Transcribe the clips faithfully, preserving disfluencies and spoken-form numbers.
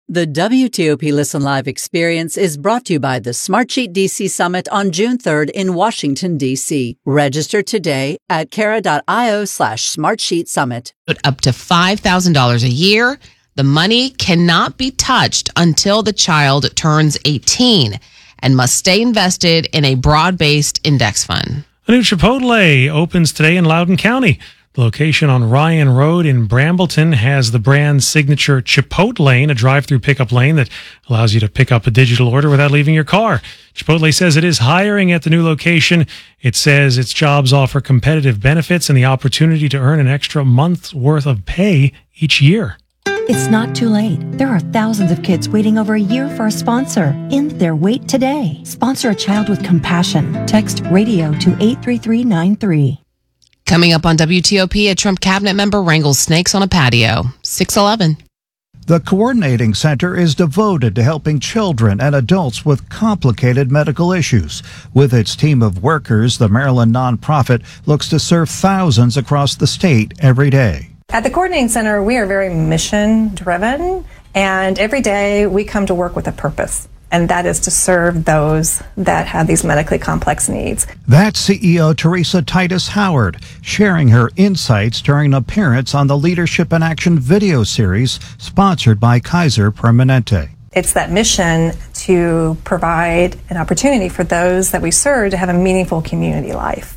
The W T O P Listen Live experience is brought to you by the Smartsheet D C Summit on June third in Washington, D C. Register today at Kara.io slash Smartsheet Summit. Up to five thousand dollars a year. The money cannot be touched until the child turns eighteen and must stay invested in a broad-based index fund. A new Chipotle opens today in Loudoun County. The location on Ryan Road in Brambleton has the brand's signature Chipotle lane, a drive-through pickup lane that allows you to pick up a digital order without leaving your car. Chipotle says it is hiring at the new location. It says its jobs offer competitive benefits and the opportunity to earn an extra month's worth of pay each year. It's not too late. There are thousands of kids waiting over a year for a sponsor. End their wait today. Sponsor a child with compassion. Text radio to eight three three nine three. Coming up on W T O P, a Trump cabinet member wrangles snakes on a patio. six eleven. The Coordinating Center is devoted to helping children and adults with complicated medical issues. With its team of workers, the Maryland nonprofit looks to serve thousands across the state every day. At the Coordinating Center, we are very mission-driven, and every day we come to work with a purpose, and that is to serve those that have these medically complex needs. That's C E O Teresa Titus Howard, sharing her insights during an appearance on the Leadership in Action video series sponsored by Kaiser Permanente. It's that mission to provide an opportunity for those that we serve to have a meaningful community life.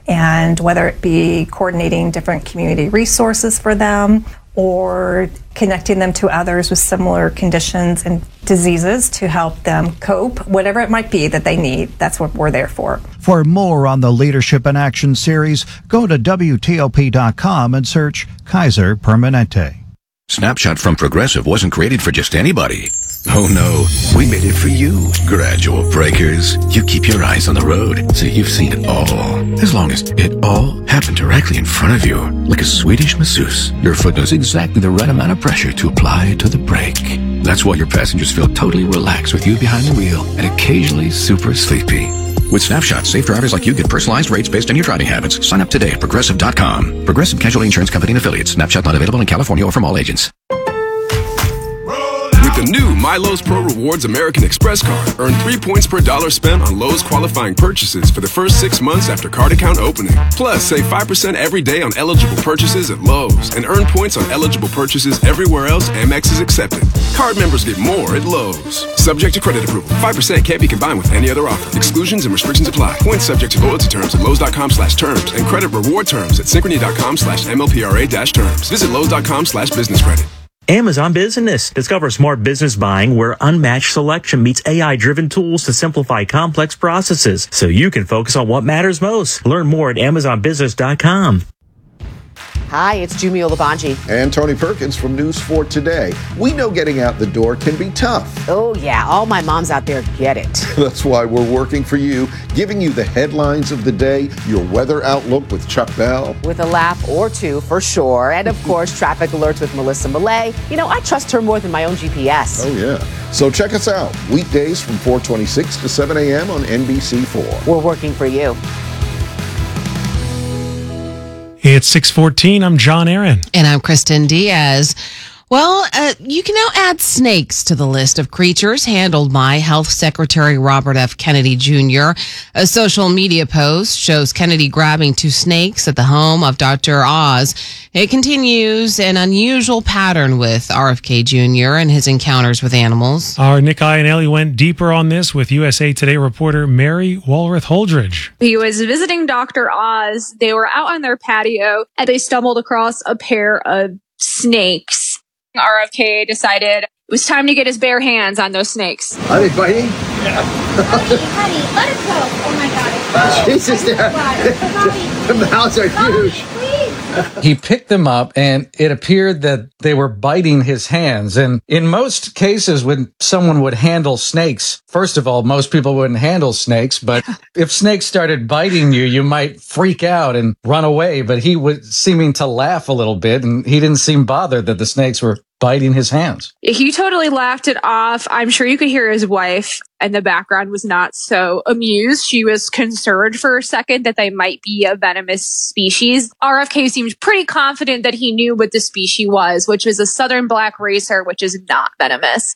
And whether it be coordinating different community resources for them or connecting them to others with similar conditions and diseases to help them cope, whatever it might be that they need, that's what we're there for. For more on the Leadership in Action series, go to W T O P dot com and search Kaiser Permanente. Snapshot from Progressive wasn't created for just anybody. Oh no, we made it for you. Gradual breakers. You keep your eyes on the road, so you've seen it all. As long as it all happened directly in front of you, like a Swedish masseuse, your foot knows exactly the right amount of pressure to apply to the brake. That's why your passengers feel totally relaxed with you behind the wheel and occasionally super sleepy. With Snapshot, safe drivers like you get personalized rates based on your driving habits. Sign up today at Progressive dot com. Progressive Casualty Insurance Company and Affiliates. Snapshot not available in California or from all agents. With the new MyLowe's Pro Rewards American Express card, earn three points per dollar spent on Lowe's qualifying purchases for the first six months after card account opening. Plus, save five percent every day on eligible purchases at Lowe's and earn points on eligible purchases everywhere else Amex is accepted. Card members get more at Lowe's. Subject to credit approval. five percent can't be combined with any other offer. Exclusions and restrictions apply. Points subject to loyalty terms at Lowe's.com slash terms and credit reward terms at Synchrony.com slash MLPRA dash terms. Visit Lowe's.com slash business credit. Amazon Business. Discover smart business buying where unmatched selection meets A I-driven tools to simplify complex processes so you can focus on what matters most. Learn more at Amazon Business dot com. Hi, it's Jumio Labanji. And Tony Perkins from News four Today. We know getting out the door can be tough. Oh, yeah. All my moms out there get it. That's why we're working for you, giving you the headlines of the day, your weather outlook with Chuck Bell. With a laugh or two, for sure. And, of course, traffic alerts with Melissa Millay. You know, I trust her more than my own G P S. Oh, yeah. So check us out. Weekdays from four twenty-six to seven a.m. on N B C four. We're working for you. It's six fourteen. I'm John Aaron. And I'm Kristen Diaz. Well, uh, you can now add snakes to the list of creatures handled by Health Secretary Robert F. Kennedy Junior A social media post shows Kennedy grabbing two snakes at the home of Doctor Oz. It continues an unusual pattern with R F K Junior and his encounters with animals. Our Nick Iannelli went deeper on this with U S A Today reporter Mary Walrath Holdridge. He was visiting Doctor Oz. They were out on their patio and they stumbled across a pair of snakes. R F K decided it was time to get his bare hands on those snakes. Are they biting? Yeah. honey, honey, let it go. Oh my God. Oh, Jesus, the mouths are huge. He picked them up and it appeared that they were biting his hands. And in most cases, when someone would handle snakes, first of all, most people wouldn't handle snakes. But if snakes started biting you, you might freak out and run away. But he was seeming to laugh a little bit, and he didn't seem bothered that the snakes were biting his hands. He totally laughed it off. I'm sure you could hear his wife in the background was not so amused. She was concerned for a second that they might be a venomous species. R F K seemed pretty confident that he knew what the species was, which is a southern black racer, which is not venomous.